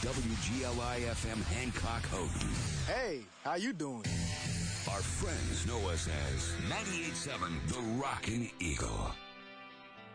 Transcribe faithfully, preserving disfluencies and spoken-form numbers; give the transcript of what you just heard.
W G L I F M Hancock Houghton. Hey, how you doing? Our friends know us as ninety-eight point seven The Rockin' Eagle.